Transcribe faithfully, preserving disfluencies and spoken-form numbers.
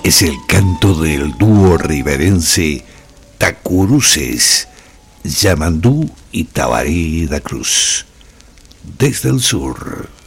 Es el canto del dúo riverense Tacuruces, Yamandú y Tabaré da Cruz. Desde el sur.